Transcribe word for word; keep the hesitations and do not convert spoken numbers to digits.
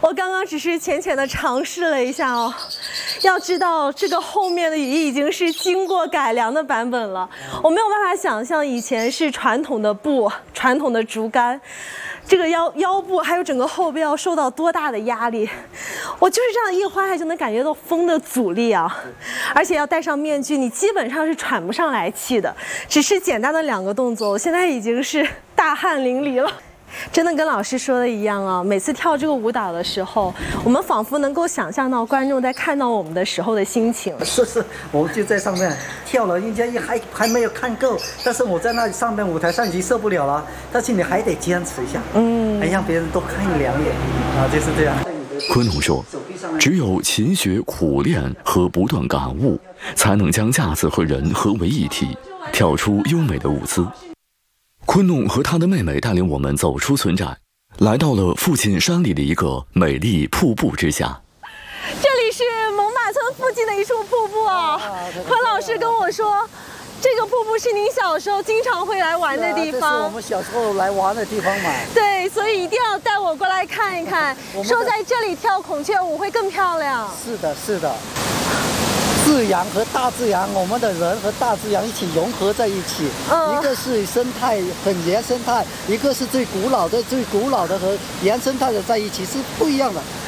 我刚刚只是浅浅的尝试了一下哦，要知道这个后面的雨衣已经是经过改良的版本了，我没有办法想象以前是传统的布、传统的竹竿。 这个腰腰部还有整个后背要受到多大的压力？我就是这样一换下就能感觉到风的阻力啊！而且要戴上面具，你基本上是喘不上来气的。只是简单的两个动作，我现在已经是大汗淋漓了。 真的跟老师说的一样啊！每次跳这个舞蹈的时候，我们仿佛能够想象到观众在看到我们的时候的心情。 是是，我就在上面跳了，人家也还还没有看够，但是我在那上面舞台上已经受不了了，但是你还得坚持一下，嗯，还让别人多看你两眼啊，就是这样。 昆龙说，只有勤学苦练和不断感悟，才能将架子和人合为一体，跳出优美的舞姿。 昆弄和他的妹妹带领我们走出村寨，来到了附近山里的一个美丽瀑布之下。 这里是猛犸村附近的一处瀑布啊！昆老师跟我说，这个瀑布是您小时候经常会来玩的地方。 这是我们小时候来玩的地方嘛。 对，所以一定要带我过来看一看。说在这里跳孔雀舞会更漂亮。 是的，是的。 自然和大自然，我们的人和大自然一起融合在一起。嗯，一个是生态很原生态，一个是最古老的最古老的和原生态的在一起是不一样的。